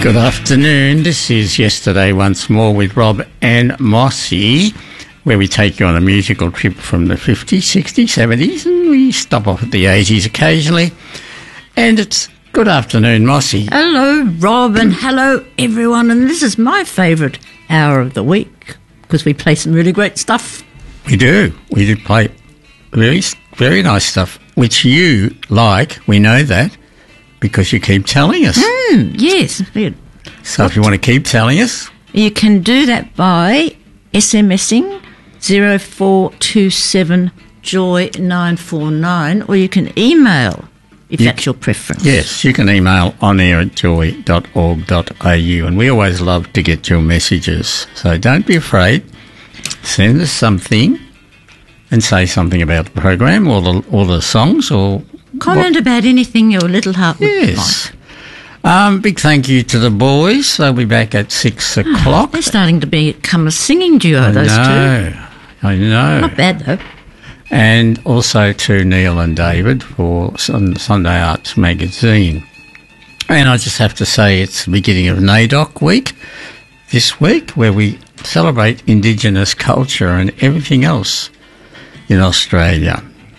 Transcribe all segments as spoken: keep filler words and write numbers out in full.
Good afternoon. This is Yesterday Once More with Rob and Mossy, where we take you on a musical trip from the fifties, sixties, seventies, and we stop off at the eighties occasionally. And it's good afternoon, Mossy. Hello, Rob, and hello, everyone. And this is my favourite hour of the week because we play some really great stuff. We do. We do play really very nice stuff, which you like. We know that because you keep telling us. Mm, yes. So if you want to keep telling us, you can do that by SMSing zero four two seven joy nine four nine, or you can email if you, that's your preference. Yes, you can email on air at joy dot org dot a u, and we always love to get your messages. So don't be afraid. Send us something and say something about the program or the or the songs or comment what? about anything your little heart would yes. like. Um, big thank you to the boys. They'll be back at six o'clock. They're starting to become a singing duo, I those know, two. I know. Not bad, though. And also to Neil and David for Sunday Arts Magazine. And I just have to say it's the beginning of NAIDOC week this week, where we celebrate Indigenous culture and everything else in Australia.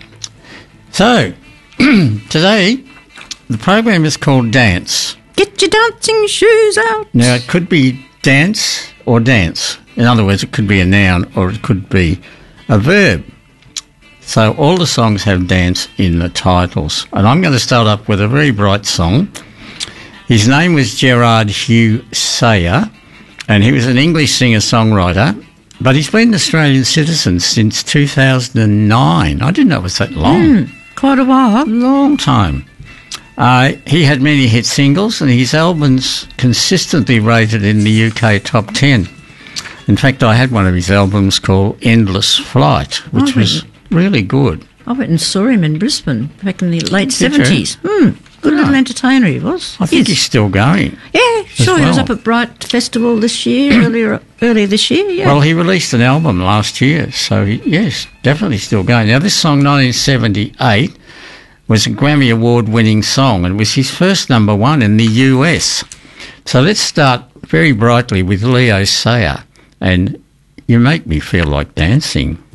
So, today the program is called Dance. Get your dancing shoes out. Now, it could be dance or dance. In other words, it could be a noun or it could be a verb. So all the songs have dance in the titles. And I'm going to start up with a very bright song. His name was Gerard Hugh Sayer, and he was an English singer-songwriter, but he's been an Australian citizen since two thousand nine. I didn't know it was that long. Mm, quite a while. Long time. Uh, he had many hit singles, and his albums consistently rated in the U K top ten. In fact, I had one of his albums called Endless Flight, which oh, was really good. I went and saw him in Brisbane back in the late Did seventies. Mm, good oh. little entertainer he was. I think yes. he's still going. Yeah, sure. well. He was up at Bright Festival this year, earlier earlier this year, yeah. Well, he released an album last year, so he, yes, definitely still going. Now, this song, nineteen seventy-eight, was a Grammy Award-winning song, and it was his first number one in the U S. So let's start very brightly with Leo Sayer, and You Make Me Feel Like Dancing.